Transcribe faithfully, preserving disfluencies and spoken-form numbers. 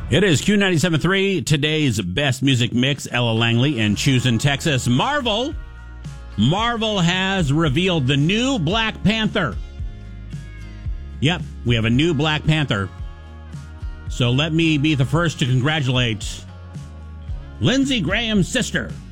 It is Q ninety-seven point three, today's best music mix. Ella Langley in Choosing, Texas. Marvel. Marvel has revealed the new Black Panther. Yep, we have a new Black Panther. So let me be the first to congratulate Lindsey Graham's sister,